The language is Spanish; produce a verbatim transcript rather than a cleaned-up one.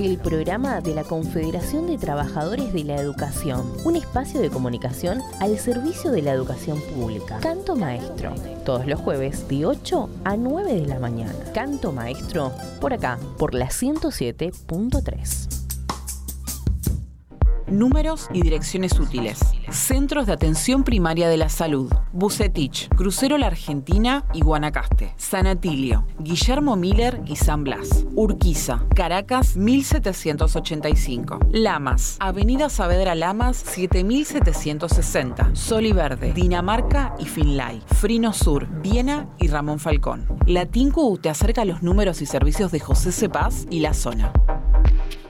el programa de la Confederación de Trabajadores de la Educación, un espacio de comunicación al servicio de la educación pública. Canto Maestro, todos los jueves de ocho a nueve de la mañana. Canto Maestro, por acá, por la ciento siete punto tres. Números y direcciones útiles. Centros de Atención Primaria de la Salud. Bucetich, Crucero La Argentina y Guanacaste. San Atilio, Guillermo Miller y San Blas. Urquiza, Caracas mil setecientos ochenta y cinco. Lamas, Avenida Saavedra Lamas siete mil setecientos sesenta. Sol y Verde, Dinamarca y Finlay. Frino Sur, Viena y Ramón Falcón. La Tinku te acerca a los números y servicios de José Cepaz y la zona.